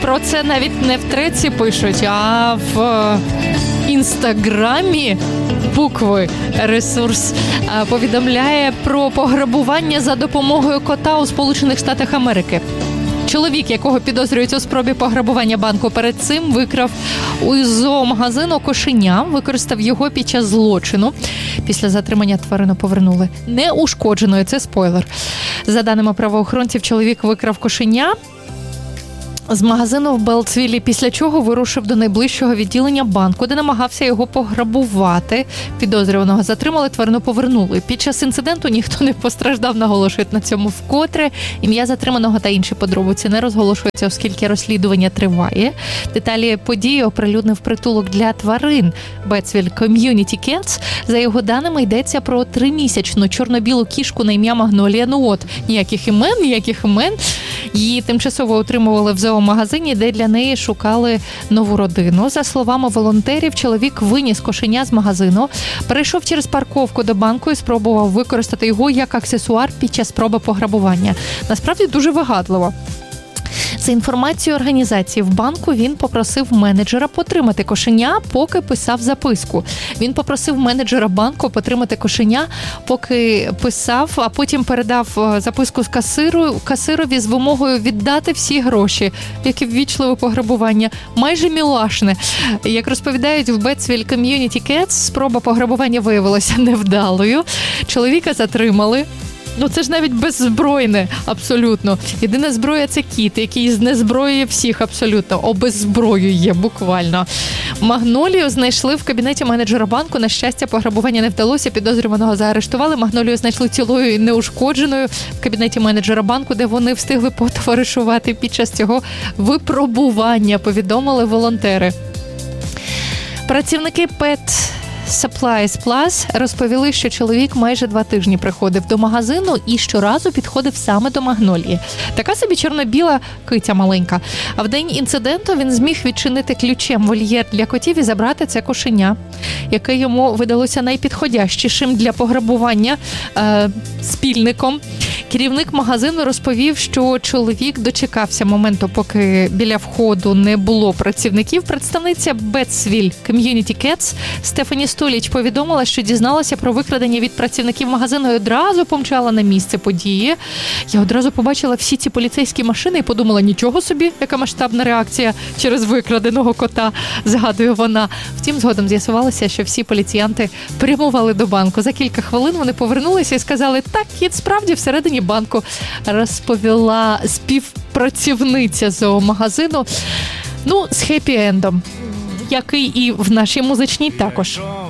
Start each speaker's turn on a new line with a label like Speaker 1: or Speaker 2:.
Speaker 1: Про це навіть не в треці пишуть, а в Інстаграмі букви ресурс повідомляє про пограбування за допомогою кота у Сполучених Штатах Америки. Чоловік, якого підозрюють у спробі пограбування банку, перед цим викрав у зоомагазину кошеня, використав його під час злочину. Після затримання тварину повернули неушкодженою, це спойлер. За даними правоохоронців, чоловік викрав кошеня з магазину в Белтсвіллі, після чого вирушив до найближчого відділення банку, де намагався його пограбувати. Підозрюваного затримали, тварину повернули. Під час інциденту ніхто не постраждав, наголошують на цьому вкотре. Ім'я затриманого та інші подробиці не розголошуються, оскільки розслідування триває. Деталі події оприлюднив притулок для тварин Бетсвіль Community Cats. За його даними, йдеться про 3-місячну чорно-білу кішку на ім'я Магнолія. Ну от, ніяких імен. Її тимчасово утримували в зоомагазині, де для неї шукали нову родину. За словами волонтерів, чоловік виніс кошеня з магазину, перейшов через парковку до банку і спробував використати його як аксесуар під час спроби пограбування. Насправді дуже вигадливо. За інформацією організації, в банку він попросив менеджера потримати кошеня, поки писав записку. Він попросив менеджера банку потримати кошеня, поки писав, а потім передав записку з касирові з вимогою віддати всі гроші. Яке ввічливе пограбування. Майже мілашне. Як розповідають в Бетсвіль Community Cats, спроба пограбування виявилася невдалою. Чоловіка затримали. Ну, це ж навіть беззбройне, абсолютно. Єдина зброя – це кіт, який знезброює всіх абсолютно. Обеззброює, буквально. Магнолію знайшли в кабінеті менеджера банку. На щастя, пограбування не вдалося, підозрюваного заарештували. Магнолію знайшли цілою і неушкодженою в кабінеті менеджера банку, де вони встигли потоваришувати під час цього випробування, повідомили волонтери. Працівники Pet Supplies Plus розповіли, що чоловік майже 2 тижні приходив до магазину і щоразу підходив саме до Магнолії. Така собі чорно-біла киця маленька. А в день інциденту він зміг відчинити ключем вольєр для котів і забрати це кошеня, яке йому видалося найпідходящішим для пограбування спільником. Керівник магазину розповів, що чоловік дочекався моменту, поки біля входу не було працівників. Представниця Бетсвіль Community Cats Стефані Століч повідомила, що дізналася про викрадення від працівників магазину і одразу помчала на місце події. Я одразу побачила всі ці поліцейські машини і подумала, нічого собі, яка масштабна реакція через викраденого кота, згадує вона. Втім, згодом з'ясувалося, що всі поліціянти прямували до банку. За кілька хвилин вони повернулися і сказали, так, кіт справді всередині банку, розповіла співпрацівниця зоомагазину. Ну, з хеппі-ендом, який і в нашій музичній також.